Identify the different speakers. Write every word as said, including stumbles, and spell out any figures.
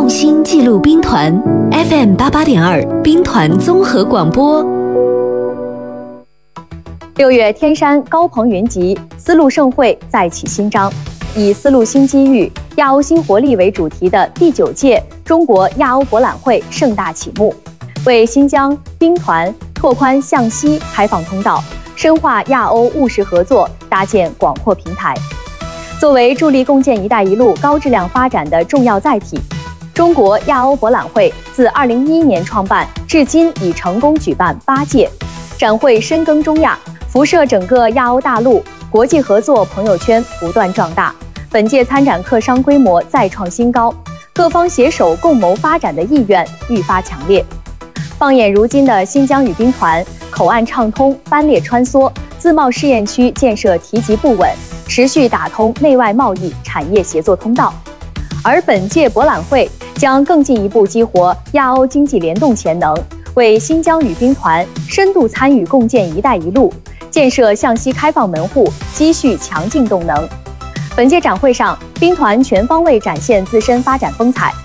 Speaker 1: 心记录兵团 F M 八八点二兵团综合广播。
Speaker 2: 六月，天山高朋云集，丝路盛会再起新章。以“丝路新机遇，亚欧新活力”为主题的第九届中国亚欧博览会盛大启幕，为新疆兵团拓宽向西开放通道，深化亚欧务实合作搭建广阔平台。作为助力共建“一带一路”高质量发展的重要载体，中国亚欧博览会自二零一一年创办至今已成功举办八届，展会深耕中亚，辐射整个亚欧大陆，国际合作朋友圈不断壮大。本届参展客商规模再创新高，各方携手共谋发展的意愿愈发强烈。放眼如今的新疆语兵团，口岸畅通，班列穿梭，自贸试验区建设提及不稳，持续打通内外贸易产业协作通道。而本届博览会将更进一步激活亚欧经济联动潜能，为新疆语兵团深度参与共建“一带一路”，建设向西开放门户积蓄强劲动能。本届展会上，兵团全方位展现自身发展风采，